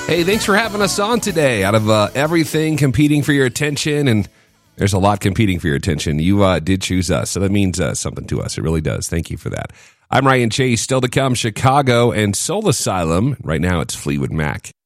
Hey, thanks for having us on today. Out of everything competing for your attention, and there's a lot competing for your attention, you did choose us. So that means something to us. It really does. Thank you for that. I'm Ryan Chase. Still to come, Chicago and Soul Asylum. Right now, it's Fleetwood Mac.